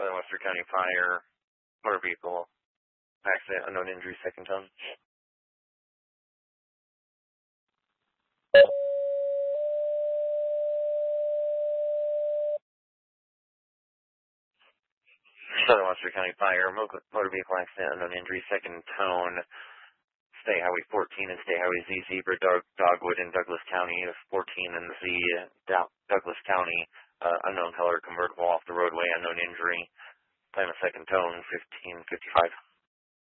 Southern Western County Fire, motor vehicle accident, unknown injury, second tone. Southern Western County Fire, motor vehicle accident, unknown injury, second tone. State Highway 14 and State Highway Z, Zebra, Dogwood in Douglas County, 14 and Z, Douglas County, unknown color, convertible off the roadway, unknown injury. Time of second tone, 15:55.